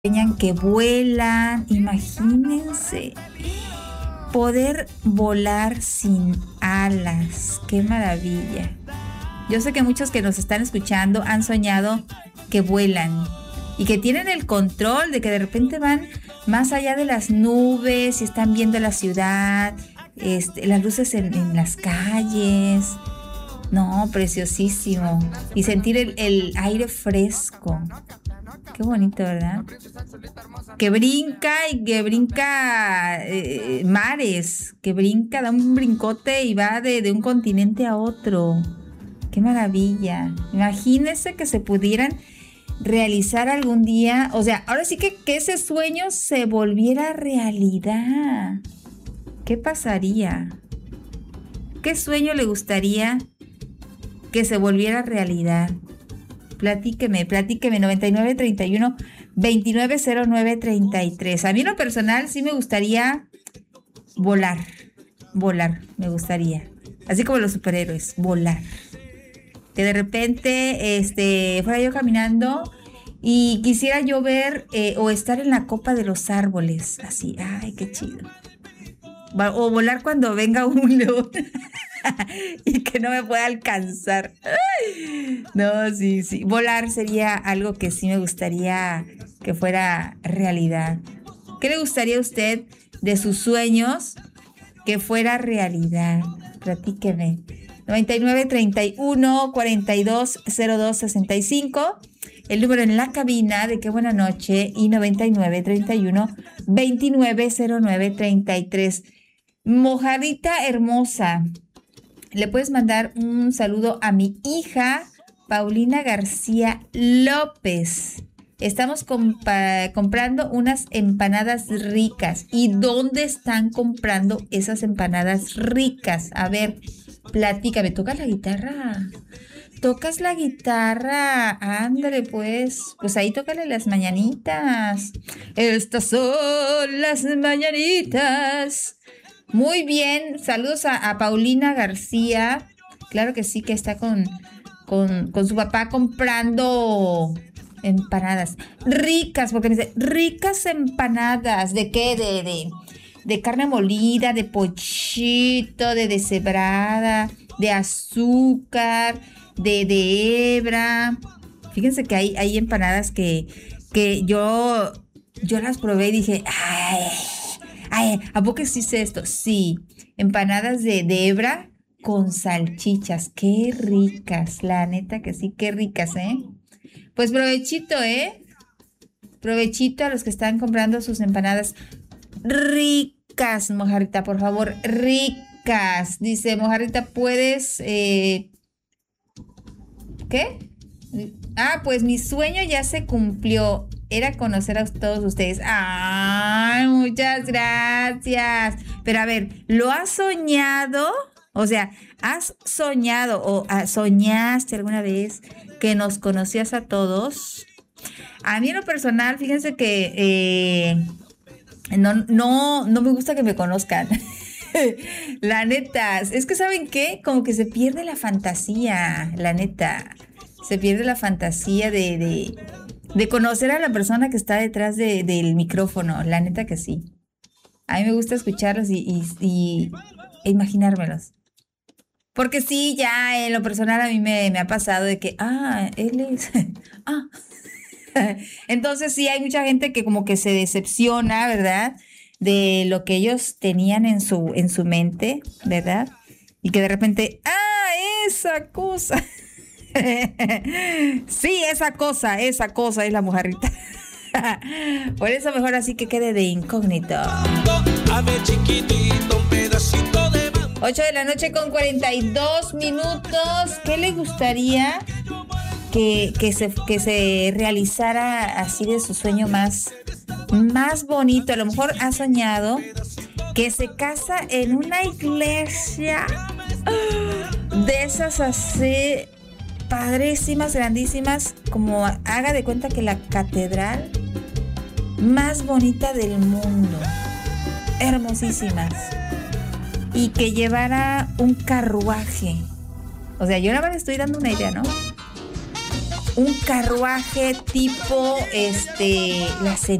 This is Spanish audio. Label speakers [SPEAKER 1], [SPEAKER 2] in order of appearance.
[SPEAKER 1] enseñan que vuelan. Imagínense poder volar sin alas. ¡Qué maravilla! Yo sé que muchos que nos están escuchando han soñado que vuelan y que tienen el control de que de repente van más allá de las nubes y están viendo la ciudad, las luces en las calles. No, preciosísimo. Y sentir el aire fresco. Qué bonito, ¿verdad? Que brinca mares, que brinca, da un brincote y va de un continente a otro. ¡Qué maravilla! Imagínense que se pudieran realizar algún día, o sea, ahora sí que ese sueño se volviera realidad. ¿Qué pasaría? ¿Qué sueño le gustaría que se volviera realidad? Platíqueme, 9931-290933. A mí en lo personal sí me gustaría volar, me gustaría. Así como los superhéroes, volar. Que de repente fuera yo caminando y quisiera yo ver o estar en la copa de los árboles, así, ay, qué chido. O volar cuando venga un león y que no me pueda alcanzar. No, sí, volar sería algo que sí me gustaría que fuera realidad. ¿Qué le gustaría a usted de sus sueños que fuera realidad? Platíqueme. 9931-420265, el número en la cabina de Qué Buena Noche, y 9931-290933. Mojarrita hermosa, le puedes mandar un saludo a mi hija Paulina García López. Estamos comprando unas empanadas ricas. ¿Y dónde están comprando esas empanadas ricas? A ver, platícame. ¿Tocas la guitarra? ¿Tocas la guitarra? Ándale, pues ahí tócale las mañanitas. Estas son las mañanitas. Muy bien, saludos a Paulina García. Claro que sí, que está con su papá comprando empanadas ricas, porque me dice, ricas empanadas. ¿De qué? De carne molida, de pochito, de deshebrada, de azúcar, de hebra. Fíjense que hay empanadas que yo las probé y dije, ay, ¿a poco existe esto? Sí, empanadas de hebra con salchichas, qué ricas, la neta que sí, qué ricas, ¿eh? Pues provechito, ¿eh? Provechito a los que están comprando sus empanadas ricas, Mojarrita, por favor, ricas. Dice, Mojarrita, ¿puedes, qué? Pues mi sueño ya se cumplió. Era conocer a todos ustedes. ¡Ay, muchas gracias! Pero a ver, ¿lo has soñado? O sea, ¿has soñado o soñaste alguna vez que nos conocías a todos? A mí en lo personal, fíjense que no me gusta que me conozcan. La neta, es que ¿saben qué? Como que se pierde la fantasía, la neta. Se pierde la fantasía de conocer a la persona que está detrás del micrófono, la neta que sí. A mí me gusta escucharlos y imaginármelos. Porque sí, ya en lo personal a mí me ha pasado de que, él es, Entonces sí, hay mucha gente que como que se decepciona, ¿verdad? De lo que ellos tenían en su mente, ¿verdad? Y que de repente, esa cosa. Sí, esa cosa es la Mojarrita. Por eso mejor así que quede de incógnito. A ver, chiquitito, un pedacito de 8 de la noche con 42 minutos. ¿Qué le gustaría que se realizara así de su sueño más bonito? A lo mejor ha soñado que se casa en una iglesia de esas así padrísimas, grandísimas, como haga de cuenta que la catedral más bonita del mundo, hermosísimas, y que llevara un carruaje. O sea, yo nada más estoy dando una idea, ¿no? un carruaje tipo la